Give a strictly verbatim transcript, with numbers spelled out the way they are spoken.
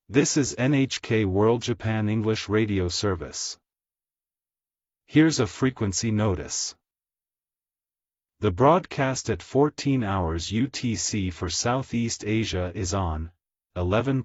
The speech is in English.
This is N H K World Japan English Radio Service. Here's a frequency notice. The broadcast at fourteen hours U T C for Southeast Asia is on eleven